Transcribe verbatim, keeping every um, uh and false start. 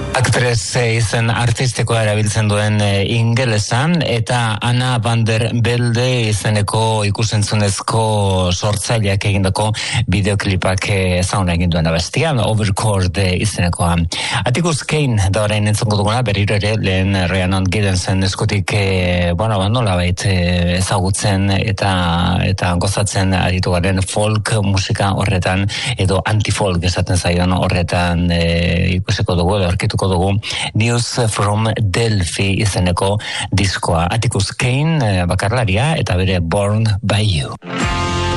Actress izen artistikoa erabiltzen duen ingelesan eta Anna van der Velde izeneko ikusentzunezko sortzaileak egindako bideoklipak ezaguna egin duen abestian, Overcord izenekoa. Atticus Kane da orain entzungo duguna, berriro ere lehen Rhiannon Gillensen eskutik eh, bueno, nolabait eh, ezagutzen eta eta gozatzen aritu garen folk musika horretan edo anti-folk esaten zaion horretan eh, ikusiko dugu edo aurkituko dugu News from Delphi izeneko diskoa. Atticus Kane bakarlaria eta bere Born by You.